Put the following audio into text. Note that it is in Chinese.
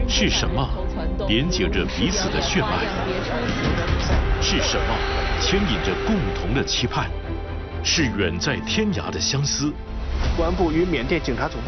是什么连接着彼此的血脉？是什么牵引着共同的期盼？是远在天涯的相思。 公安部与缅甸警察总部